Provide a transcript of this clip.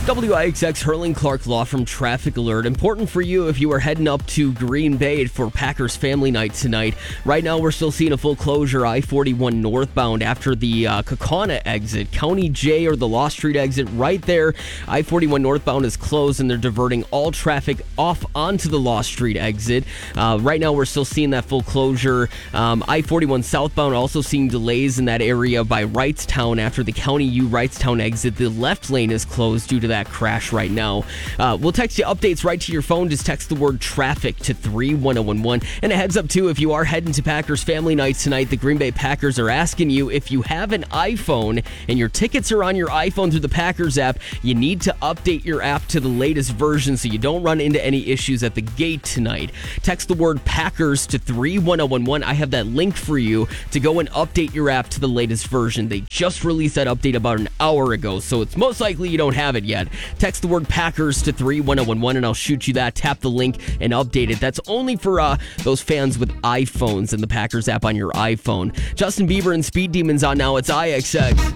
WIXX Hurling Clark Law from Traffic Alert. Important for you if you are heading up to Green Bay for Packers Family Night tonight. Right now, we're still seeing a full closure I-41 northbound after the Kaukauna exit. County J or the Law Street exit right there. I-41 northbound is closed and they're diverting all traffic off onto the Law Street exit. Right now, we're still seeing that full closure. I-41 southbound also seeing delays in that area by Wrightstown after the County U Wrightstown exit. The left lane is closed due to that crash right now. We'll text you updates right to your phone. Just text the word traffic to 31011. And a heads up too, if you are heading to Packers Family Night tonight, the Green Bay Packers are asking you if you have an iPhone and your tickets are on your iPhone through the Packers app, you need to update your app to the latest version so you don't run into any issues at the gate tonight. Text the word Packers to 31011. I have that link for you to go and update your app to the latest version. They just released that update about an hour ago, so it's most likely you don't have it yet. Text the word Packers to 31011 and I'll shoot you that. Tap the link and update it. That's only for those fans with iPhones and the Packers app on your iPhone. Justin Bieber and Speed Demons on now. It's IXX.